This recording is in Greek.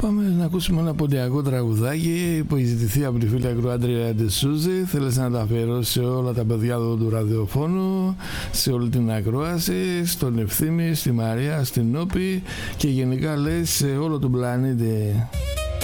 Πάμε να ακούσουμε ένα ποντιακό τραγουδάκι που έχει ζητηθεί από τη φίλη ακροάτρια Ντεσούζη. Θέλησε να τα αφιερώσει σε όλα τα παιδιά του ραδιοφώνου, σε όλη την ακρόαση, στον Ευθύμη, στη Μαρία, στην Όπη και γενικά λέει σε όλο τον πλανήτη.